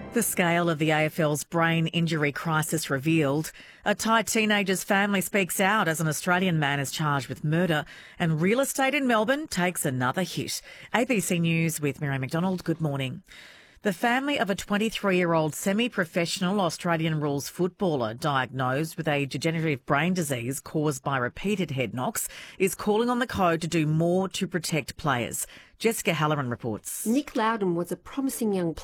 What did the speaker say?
The scale of the AFL's brain injury crisis revealed. A Thai teenager's family speaks out as an Australian man is charged with murder, and real estate in Melbourne takes another hit. ABC News with Mary McDonald. Good morning. The family of a 23-year-old semi-professional Australian rules footballer diagnosed with a degenerative brain disease caused by repeated head knocks is calling on the code to do more to protect players. Jessica Halloran reports. Nick Loudon was a promising young player